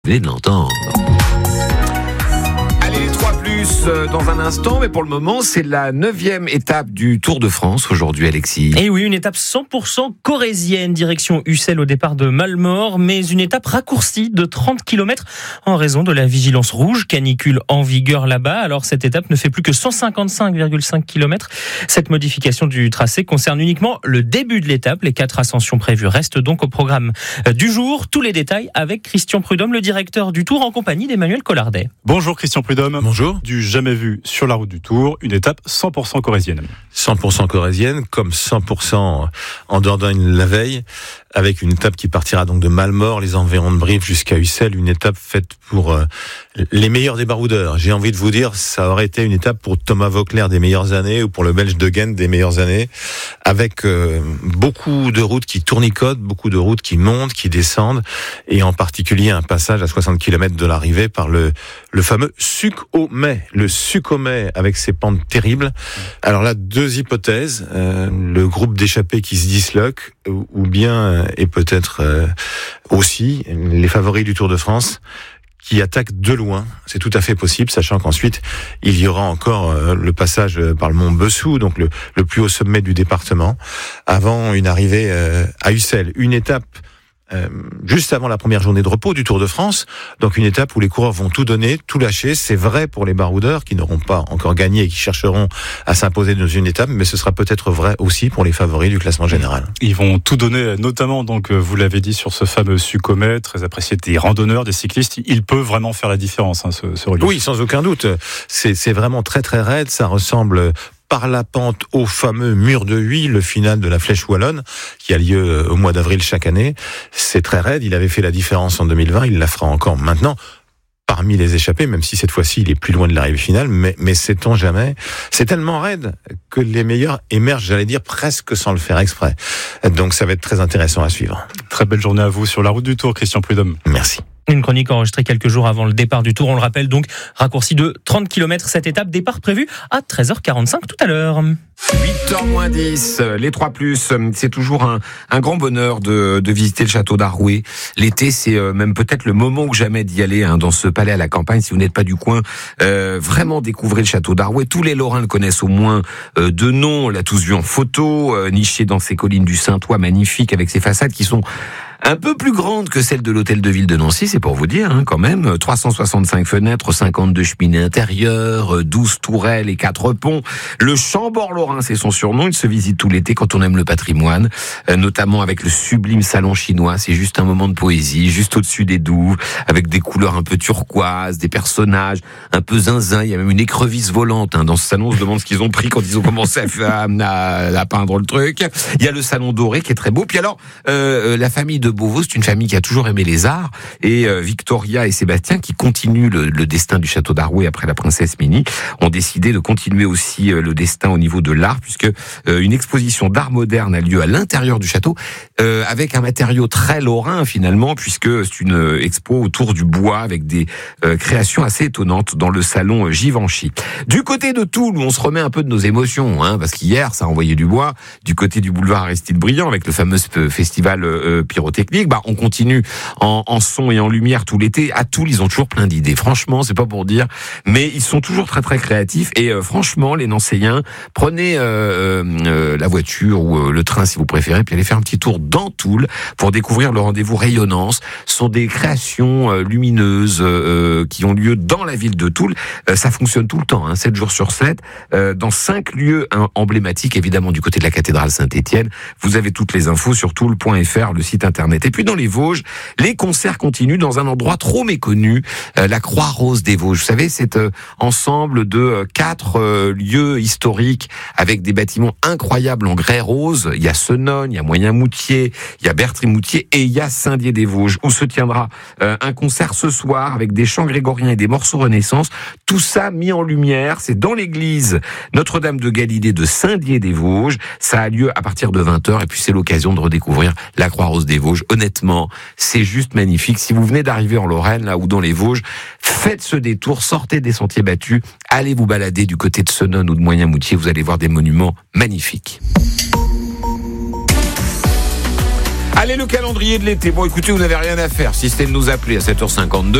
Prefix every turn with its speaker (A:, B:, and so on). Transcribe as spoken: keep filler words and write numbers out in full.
A: Vous venez de l'entendre. Allez, les trois plus euh, dans un instant, mais pour le moment, c'est la neuvième étape du Tour de France aujourd'hui, Alexis.
B: Et oui, une étape cent pour cent corrézienne, direction Ussel au départ de Malmort, mais une étape raccourcie de trente kilomètres en raison de la vigilance rouge, canicule en vigueur là-bas. Alors cette étape ne fait plus que cent cinquante-cinq virgule cinq kilomètres. Cette modification du tracé concerne uniquement le début de l'étape. Les quatre ascensions prévues restent donc au programme du jour. Tous les détails avec Christian Prudhomme, le directeur du Tour, en compagnie d'Emmanuel Collardet.
C: Bonjour Christian Prudhomme.
D: Bonjour.
C: Du jamais vu sur la route du Tour, une étape cent pour cent corrézienne.
D: cent pour cent corrézienne, comme cent pour cent en Dordogne la veille, avec une étape qui partira donc de Malmort, les environs de Brive jusqu'à Ussel, une étape faite pour euh, les meilleurs des baroudeurs. J'ai envie de vous dire, ça aurait été une étape pour Thomas Voeckler des meilleures années ou pour le Belge De Gendt des meilleures années, avec euh, beaucoup de routes qui tournicotent, beaucoup de routes qui montent, qui descendent, et en particulier un passage à soixante kilomètres de l'arrivée par le, le fameux Suc au Mai, le Suc au Mai avec ses pentes terribles. Alors là, deux hypothèses, euh, le groupe d'échappés qui se disloque, ou, ou bien, et peut-être euh, aussi, les favoris du Tour de France, qui attaquent de loin. C'est tout à fait possible, sachant qu'ensuite, il y aura encore euh, le passage par le mont Bessou, donc le, le plus haut sommet du département, avant une arrivée euh, à Ussel. Une étape euh, juste avant la première journée de repos du Tour de France, donc une étape où les coureurs vont tout donner, tout lâcher. C'est vrai pour les baroudeurs qui n'auront pas encore gagné et qui chercheront à s'imposer dans une étape, mais ce sera peut-être vrai aussi pour les favoris du classement général.
C: Ils vont tout donner, notamment, donc vous l'avez dit, sur ce fameux Suc au Mai, très apprécié des randonneurs, des cyclistes. Il peut vraiment faire la différence, hein, ce, ce relief.
D: Oui, sans aucun doute. C'est, c'est vraiment très très raide. Ça ressemble par la pente au fameux mur de Huy, le final de la Flèche Wallonne, qui a lieu au mois d'avril chaque année. C'est très raide. Il avait fait la différence en deux mille vingt. Il la fera encore maintenant. Parmi les échappés, même si cette fois-ci il est plus loin de l'arrivée finale, mais, mais sait-on jamais. C'est tellement raide que les meilleurs émergent, j'allais dire, presque sans le faire exprès. Donc ça va être très intéressant à suivre.
C: Très belle journée à vous sur la route du Tour, Christian Prudhomme.
D: Merci.
B: Une chronique enregistrée quelques jours avant le départ du Tour, on le rappelle donc, raccourci de trente kilomètres cette étape, départ prévu à treize heures quarante-cinq tout à l'heure.
A: huit heures moins dix, les trois plus, c'est toujours un, un grand bonheur de, de visiter le château d'Arouet. L'été, c'est même peut-être le moment ou jamais d'y aller, hein, dans ce palais à la campagne. Si vous n'êtes pas du coin, euh, vraiment découvrez le château d'Arouet. Tous les Lorrains le connaissent au moins euh, de nom, on l'a tous vu en photo, euh, niché dans ces collines du Saintois, magnifiques, avec ses façades qui sont un peu plus grande que celle de l'hôtel de ville de Nancy, c'est pour vous dire, hein, quand même. trois cent soixante-cinq fenêtres, cinquante-deux cheminées intérieures, douze tourelles et quatre ponts. Le Chambord Lorrain, c'est son surnom. Il se visite tout l'été quand on aime le patrimoine, euh, notamment avec le sublime salon chinois. C'est juste un moment de poésie, juste au-dessus des douves, avec des couleurs un peu turquoises, des personnages un peu zinzin. Il y a même une écrevisse volante, hein. Dans ce salon, on se demande ce qu'ils ont pris quand ils ont commencé à, à, à peindre le truc. Il y a le salon doré qui est très beau. Puis alors, euh, la famille de Beauvau, c'est une famille qui a toujours aimé les arts, et euh, Victoria et Sébastien, qui continuent le, le destin du château d'Arouet après la princesse Minnie, ont décidé de continuer aussi euh, le destin au niveau de l'art, puisque euh, une exposition d'art moderne a lieu à l'intérieur du château, euh, avec un matériau très lorrain finalement, puisque c'est une expo autour du bois avec des euh, créations assez étonnantes dans le salon euh, Givenchy. Du côté de Toul, où on se remet un peu de nos émotions, hein, parce qu'hier ça a envoyé du bois, du côté du boulevard Aristide Briand avec le fameux festival euh, pyrotechnique. Bah, on continue en, en son et en lumière tout l'été. À Toul, ils ont toujours plein d'idées. Franchement, c'est pas pour dire, mais ils sont toujours très très créatifs. Et euh, franchement, les Nancéiens, prenez euh, euh, la voiture ou euh, le train si vous préférez, puis allez faire un petit tour dans Toul pour découvrir le rendez-vous Rayonnance. Ce sont des créations euh, lumineuses euh, qui ont lieu dans la ville de Toul. Euh, ça fonctionne tout le temps, hein, sept jours sur sept, euh, dans cinq lieux hein, emblématiques, évidemment du côté de la cathédrale Saint-Étienne. Vous avez toutes les infos sur toul point f r, le site internet. Et puis dans les Vosges, les concerts continuent dans un endroit trop méconnu, euh, la Croix-Rose des Vosges. Vous savez, c'est euh, ensemble de euh, quatre euh, lieux historiques avec des bâtiments incroyables en grès rose. Il y a Senogne, il y a Moyen-Moutier, il y a Bertry-Moutier et il y a Saint-Dié-des-Vosges, où se tiendra euh, un concert ce soir avec des chants grégoriens et des morceaux Renaissance. Tout ça mis en lumière, c'est dans l'église Notre-Dame de Galilée de Saint-Dié-des-Vosges. Ça a lieu à partir de vingt heures et puis c'est l'occasion de redécouvrir la Croix-Rose des Vosges. Honnêtement, c'est juste magnifique. Si vous venez d'arriver en Lorraine, là, ou dans les Vosges, faites ce détour, sortez des sentiers battus, allez vous balader du côté de Senogne ou de Moyen-Moutier, vous allez voir des monuments magnifiques. Allez. Allez, le calendrier de l'été. Bon, écoutez, vous n'avez rien à faire si c'était de nous appeler à sept heures cinquante-deux.